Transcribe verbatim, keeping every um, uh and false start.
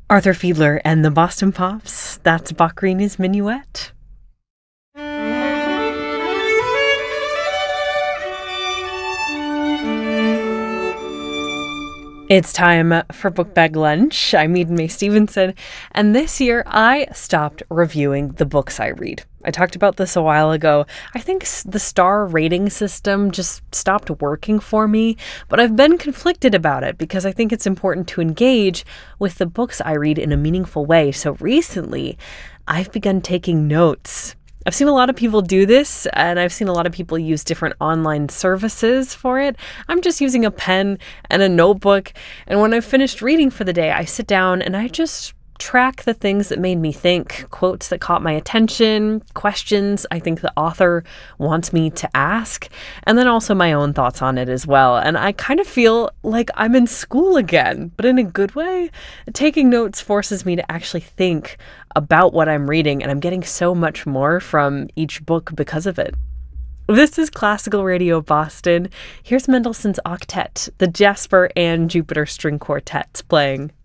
Arthur Fiedler and the Boston Pops. That's Boccherini's Minuet. It's time for Book Bag Lunch. I'm Eden Mae Stevenson, and this year I stopped reviewing the books I read. I talked about this a while ago. I think the star rating system just stopped working for me, but I've been conflicted about it because I think it's important to engage with the books I read in a meaningful way. So recently, I've begun taking notes. I've seen a lot of people do this, and I've seen a lot of people use different online services for it. I'm just using a pen and a notebook, and when I've finished reading for the day, I sit down and I just track the things that made me think, quotes that caught my attention, questions I think the author wants me to ask, and then also my own thoughts on it as well. And I kind of feel like I'm in school again, but in a good way. Taking notes forces me to actually think about what I'm reading, and I'm getting so much more from each book because of it. This is Classical Radio Boston. Here's Mendelssohn's Octet, the Jasper and Jupiter string quartets playing.